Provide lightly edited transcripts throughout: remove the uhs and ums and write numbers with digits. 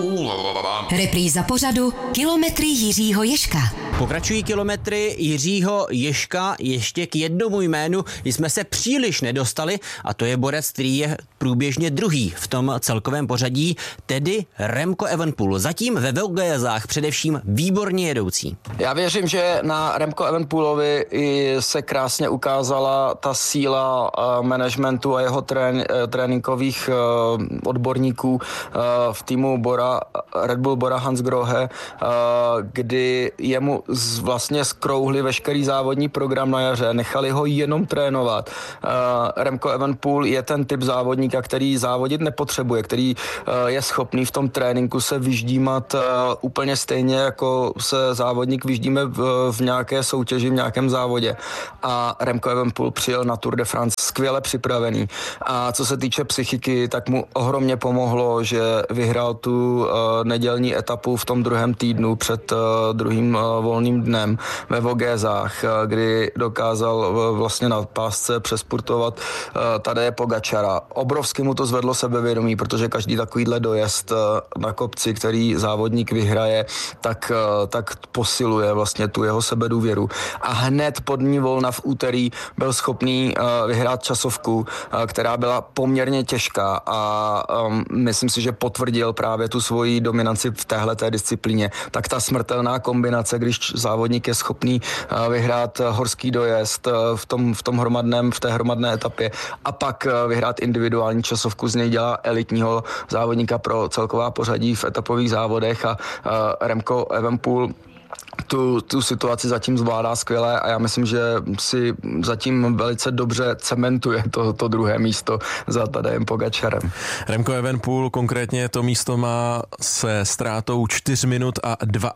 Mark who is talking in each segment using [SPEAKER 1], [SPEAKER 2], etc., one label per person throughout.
[SPEAKER 1] Repríza pořadu Kilometry Jiřího Ježka.
[SPEAKER 2] Pokračují kilometry Jiřího Ježka. Ještě k jednomu jménu jsme se příliš nedostali a to je borec, který je průběžně druhý v tom celkovém pořadí, tedy Remco Evenepoel. Zatím ve Vogésách především výborně jedoucí.
[SPEAKER 3] Já věřím, že na Remco Evenepoelovi se krásně ukázala ta síla managementu a jeho tréninkových odborníků v týmu Red Bull Bora Hansgrohe, kdy jemu vlastně skrouhli veškerý závodní program na jaře, nechali ho jenom trénovat. Remco Evenepoel je ten typ závodníka, který závodit nepotřebuje, který je schopný v tom tréninku se vyždímat úplně stejně, jako se závodník vyždíme v nějaké soutěži, v nějakém závodě. A Remco Evenepoel přijel na Tour de France skvěle připravený. A co se týče psychiky, tak mu ohromně pomohlo, že vyhrál tu nedělní etapu v tom druhém týdnu před druhým volným dnem ve Vogésách, kdy dokázal vlastně na pásce přespurtovat Tadeje Pogačara. Obrovsky mu to zvedlo sebevědomí, protože každý takovýhle dojezd na kopci, který závodník vyhraje, tak posiluje vlastně tu jeho sebedůvěru. A hned pod ní volna v úterý byl schopný vyhrát časovku, která byla poměrně těžká a myslím si, že potvrdil právě tu svoji dominanci v téhleté disciplíně. Tak ta smrtelná kombinace, když závodník je schopný vyhrát horský dojezd v té hromadné etapě a pak vyhrát individuální časovku, z něj dělá elitního závodníka pro celková pořadí v etapových závodech a Remco Evenepoel tu situaci zatím zvládá skvěle a já myslím, že si zatím velice dobře cementuje to druhé místo za Tadejem Pogačarem.
[SPEAKER 4] Remco Evenepoel konkrétně to místo má se ztrátou 4 minut a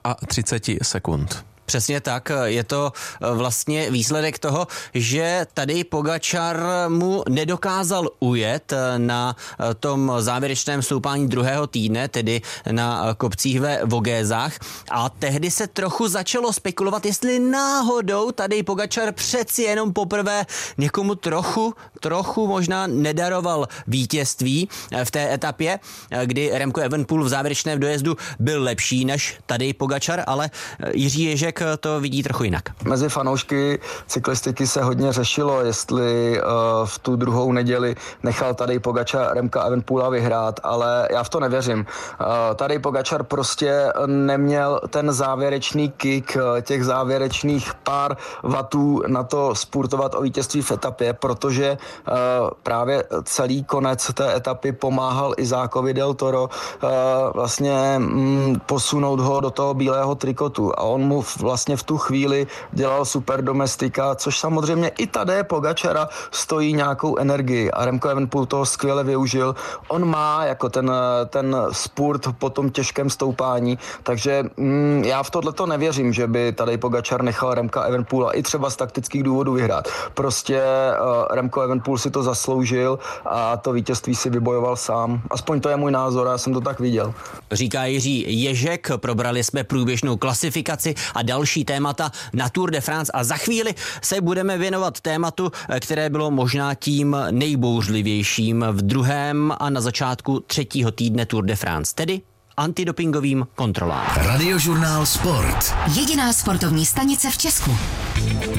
[SPEAKER 4] 32 sekund.
[SPEAKER 2] Přesně tak, je to vlastně výsledek toho, že tady Pogačar mu nedokázal ujet na tom závěrečném stoupání druhého týdne, tedy na kopcích ve Vogésách a tehdy se trochu začalo spekulovat, jestli náhodou tady Pogačar přeci jenom poprvé někomu trochu možná nedaroval vítězství v té etapě, kdy Remco Evenepoel v závěrečném dojezdu byl lepší než tady Pogačar, ale Jiří Ježek to vidí trochu jinak.
[SPEAKER 3] Mezi fanoušky cyklistiky se hodně řešilo, jestli v tu druhou neděli nechal Tadej Pogačar Remca Evenepoela vyhrát, ale já v to nevěřím. Tadej Pogačar prostě neměl ten závěrečný kick, těch závěrečných pár vatů na to spurtovat o vítězství v etapě, protože právě celý konec té etapy pomáhal Izákovi del Toro vlastně posunout ho do toho bílého trikotu a on mu vlastně v tu chvíli dělal super domestika, což samozřejmě i Tadeje Pogačara stojí nějakou energii a Remco Evenepoel toho skvěle využil. On má jako ten spurt po tom těžkém stoupání, takže já v tohleto nevěřím, že by Tadej Pogačar nechal Remca Evenepoela i třeba z taktických důvodů vyhrát. Prostě Remco Evenepoel si to zasloužil a to vítězství si vybojoval sám. Aspoň to je můj názor, já jsem to tak viděl.
[SPEAKER 2] Říká Jiří Ježek, probrali jsme průběžnou klasifikaci a další témata na Tour de France a za chvíli se budeme věnovat tématu, které bylo možná tím nejbouřlivějším v druhém a na začátku třetího týdne Tour de France, tedy antidopingovým kontrolám.
[SPEAKER 1] Radiožurnál Sport. Jediná sportovní stanice v Česku.